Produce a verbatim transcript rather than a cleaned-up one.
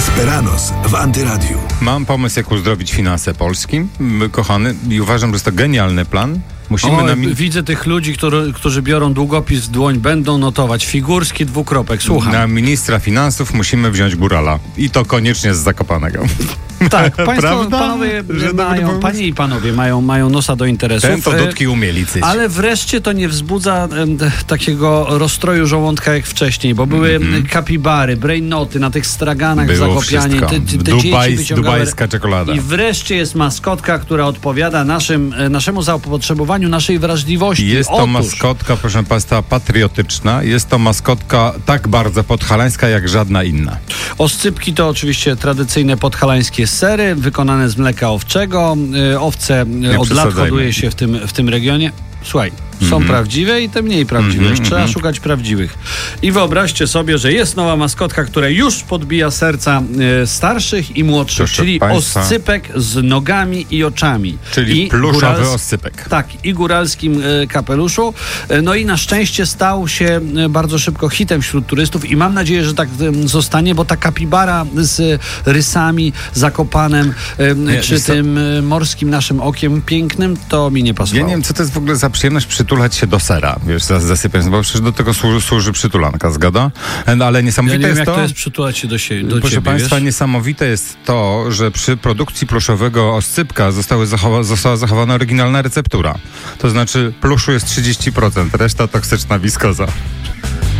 Esperanos w Antyradiu. Mam pomysł, jak uzdrowić finanse Polski, kochany, i uważam, że jest to genialny plan. Musimy o, na min- widzę tych ludzi, którzy, którzy biorą długopis w dłoń, będą notować. Figurski, dwukropek, słucham. Na ministra finansów musimy wziąć Górala. I to koniecznie z Zakopanego. Tak, państwo, Prawda? panowie Że mają, dobry panie i panowie mają, mają nosa do interesów. Ten to dudki umieli cyć. Ale wreszcie to nie wzbudza em, takiego rozstroju żołądka jak wcześniej, bo były mm-hmm. kapibary, brainnoty na tych straganach w Było Zakopianie. Te, te, te Dubaj, dzieci wyciągały... dubajska czekolada. I wreszcie jest maskotka, która odpowiada naszym, naszemu zapotrzebowaniu, naszej wrażliwości. Jest to Otóż, maskotka, proszę państwa, patriotyczna. Jest to maskotka tak bardzo podhalańska, jak żadna inna. Oscypki to oczywiście tradycyjne podhalańskie sery, wykonane z mleka owczego. Owce Nie od lat przesadzajmy. hoduje się w tym, w tym regionie. Słuchaj, są Mhm. prawdziwe i te mniej prawdziwe. Mhm, Trzeba mhm. szukać prawdziwych. I wyobraźcie sobie, że jest nowa maskotka, która już podbija serca e, starszych i młodszych, Proszę czyli państwa. oscypek z nogami i oczami. Czyli I pluszowy górals- oscypek. Tak, i góralskim e, kapeluszu. E, no i na szczęście stał się e, bardzo szybko hitem wśród turystów i mam nadzieję, że tak e, zostanie, bo ta kapibara z rysami, Zakopanem, e, Nie, czy wiesz co? tym e, morskim naszym okiem pięknym, to mi nie Ja pasowało. nie wiem, co to jest w ogóle za przyjemność przytulać się do sera, wiesz, zas- zasypiając, bo przecież do tego służy, służy przytulanka, zgada? No, ale Ja niesamowite nie wiem, jest jak to... to jest przytulać się do, sie- do Proszę ciebie, państwa, wiesz? niesamowite jest to, że przy produkcji pluszowego oscypka zostały zachowa- została zachowana oryginalna receptura. To znaczy pluszu jest trzydzieści procent, reszta toksyczna wiskoza.